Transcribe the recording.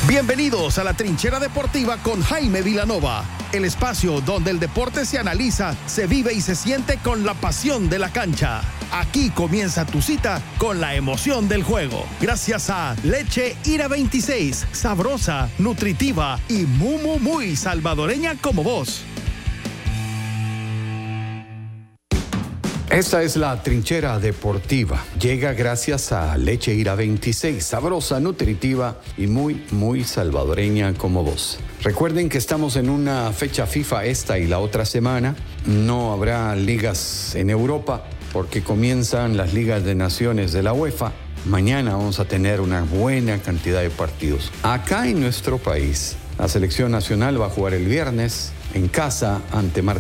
Bienvenidos a la Trinchera Deportiva con Jaime Vilanova, el espacio donde el deporte se analiza, se vive y se siente con la pasión de la cancha. Aquí comienza tu cita con la emoción del juego. Gracias a Leche Ira 26, sabrosa, nutritiva y muy salvadoreña como vos. Esta es la Trinchera Deportiva. Llega gracias a Leche Ira 26, sabrosa, nutritiva y muy salvadoreña como vos. Recuerden que estamos en una fecha FIFA esta y la otra semana. No habrá ligas en Europa porque comienzan las ligas de naciones de la UEFA. Mañana vamos a tener una buena cantidad de partidos. Acá en nuestro país, la selección nacional va a jugar el viernes en casa ante Martinica.